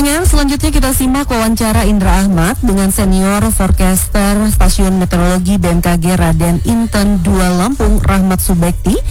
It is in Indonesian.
pendengar, selanjutnya kita simak wawancara Indra Ahmad dengan senior forecaster Stasiun Meteorologi BMKG Raden Inten 2 Lampung, Rahmat Subekti,